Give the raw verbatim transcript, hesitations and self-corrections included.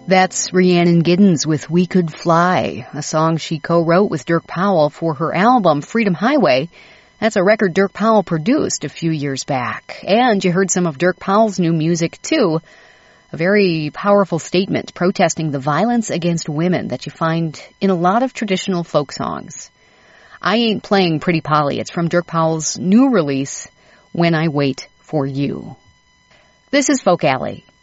That's Rhiannon Giddens with We Could Fly, a song she co-wrote with Dirk Powell for her album Freedom Highway. That's a record Dirk Powell produced a few years back. And you heard some of Dirk Powell's new music, too. A very powerful statement protesting the violence against women that you find in a lot of traditional folk songs. I Ain't Playing Pretty Polly. It's from Dirk Powell's new release, When I Wait for You. This is Folk Alley.